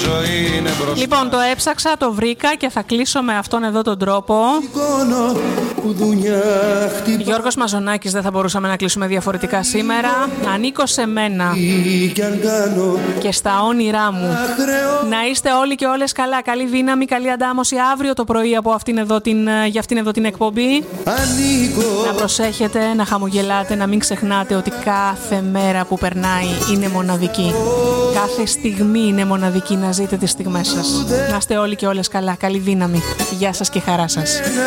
Λοιπόν, το έψαξα, το βρήκα και θα κλείσω με αυτόν εδώ τον τρόπο. Γιώργος Μαζονάκης, δεν θα μπορούσαμε να κλείσουμε διαφορετικά σήμερα. Ανήκω σε μένα και στα όνειρά μου. Να είστε όλοι και όλες καλά. Καλή δύναμη, καλή αντάμωση αύριο το πρωί από για αυτήν εδώ την εκπομπή. Να προσέχετε, να χαμογελάτε, να μην ξεχνάτε ότι κάθε μέρα που περνάει είναι μοναδική. Κάθε στιγμή είναι μοναδική, να ζείτε τις στιγμές σας. Να είστε όλοι και όλες καλά. Καλή δύναμη. Γεια σας και χαρά σας.